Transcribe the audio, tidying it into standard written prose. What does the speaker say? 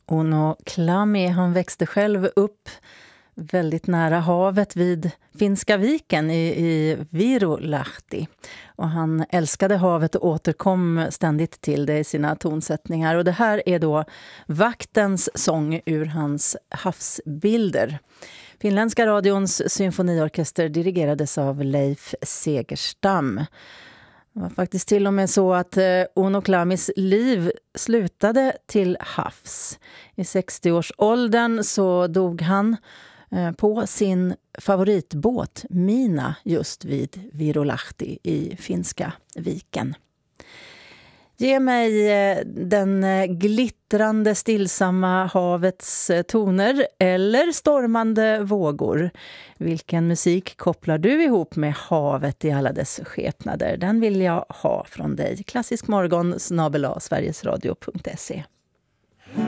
Uno Klammi, han växte själv upp väldigt nära havet vid Finska viken i Virolahti. Och han älskade havet och återkom ständigt till det i sina tonsättningar. Och det här är då vaktens sång ur hans havsbilder. Finländska radions symfoniorkester dirigerades av Leif Segerstam. Det var faktiskt till och med så att Uno Klammis liv slutade till havs. I 60-årsåldern så dog han på sin favoritbåt Mina just vid Virolahti i Finska viken. Ge mig den glittrande stillsamma havets toner eller stormande vågor. Vilken musik kopplar du ihop med havet i alla dess skepnader? Den vill jag ha från dig. Klassiskmorgon @sverigesradio.se